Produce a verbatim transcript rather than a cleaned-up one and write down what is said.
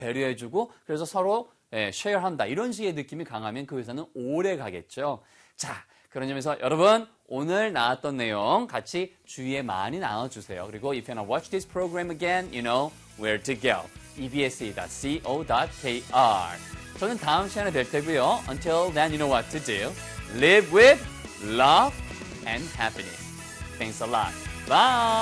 배려해주고 그래서 서로 예, 쉐어한다. 이런 식의 느낌이 강하면 그 회사는 오래 가겠죠. 자, 그런 점에서 여러분 오늘 나왔던 내용 같이 주위에 많이 나눠주세요. 그리고 if you want to watch this program again, you know where to go. 이비에스이 닷 씨오 닷 케이알 저는 다음 시간에 뵐 테고요. Until then, you know what to do. Live with love and happiness. Thanks a lot. Bye!